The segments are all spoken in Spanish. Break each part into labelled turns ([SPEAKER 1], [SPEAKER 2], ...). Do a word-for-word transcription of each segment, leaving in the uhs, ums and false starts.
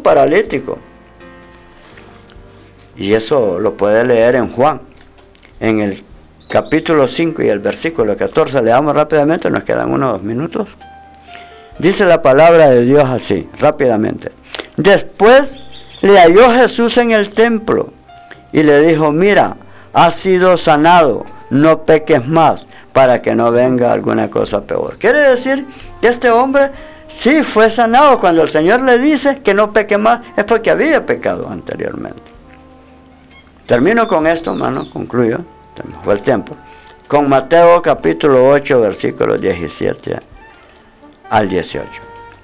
[SPEAKER 1] paralítico. Y eso lo puede leer en Juan, en el capítulo cinco y el versículo catorce. Leamos rápidamente, nos quedan unos dos minutos. Dice la palabra de Dios así, rápidamente. Después le halló Jesús en el templo y le dijo: mira, has sido sanado, no peques más, para que no venga alguna cosa peor. Quiere decir que este hombre sí fue sanado. Cuando el Señor le dice que no peque más, es porque había pecado anteriormente. Termino con esto, hermano, concluyo, se me fue el tiempo, con Mateo capítulo ocho, versículos diecisiete al dieciocho.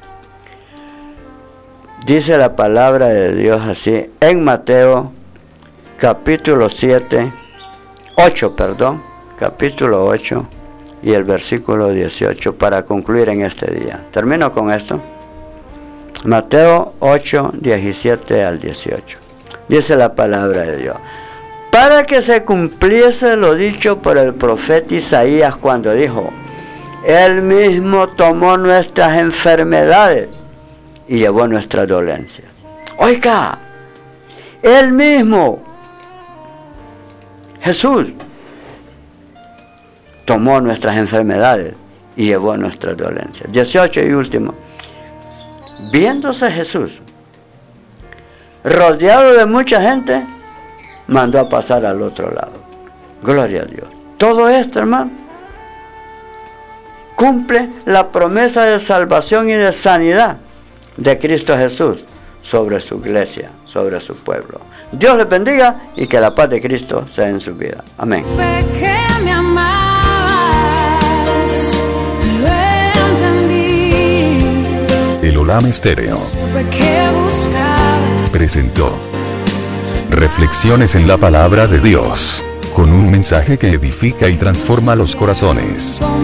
[SPEAKER 1] Dice la palabra de Dios así, en Mateo capítulo siete, ocho, perdón, capítulo ocho y el versículo dieciocho, para concluir en este día. Termino con esto. Mateo ocho, diecisiete al dieciocho. Dice la palabra de Dios: para que se cumpliese lo dicho por el profeta Isaías cuando dijo: Él mismo tomó nuestras enfermedades y llevó nuestras dolencias. Oiga, Él mismo, Jesús, tomó nuestras enfermedades y llevó nuestras dolencias. dieciocho y último. Viéndose Jesús rodeado de mucha gente, mandó a pasar al otro lado. Gloria a Dios. Todo esto, hermano, cumple la promesa de salvación y de sanidad de Cristo Jesús sobre su iglesia, sobre su pueblo. Dios les bendiga y que la paz de Cristo sea en su vida. Amén.
[SPEAKER 2] El Olam Estéreo presentó Reflexiones en la Palabra de Dios, con un mensaje que edifica y transforma los corazones.